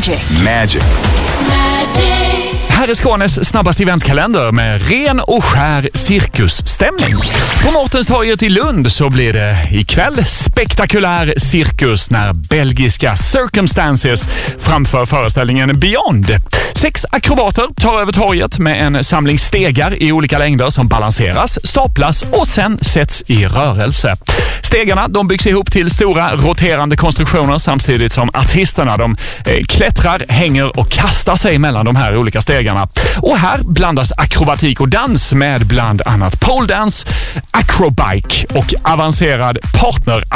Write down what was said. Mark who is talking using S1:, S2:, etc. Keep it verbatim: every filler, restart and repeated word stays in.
S1: Magic.
S2: Magic.
S3: Magic.
S4: Här är Skånes snabbaste eventkalender med ren och skär cirkusstämning. På Mårtenstorget i Lund så blir det ikväll spektakulär cirkus när belgiska Circumstances framför föreställningen Beyond. Sex akrobater tar över torget med en samling stegar i olika längder som balanseras, staplas och sen sätts i rörelse. Stegarna de byggs ihop till stora roterande konstruktioner samtidigt som artisterna de eh, klättrar, hänger och kastar sig mellan de här olika stegarna. Och här blandas akrobatik och dans med bland annat pole dance, acrobike och avancerad partner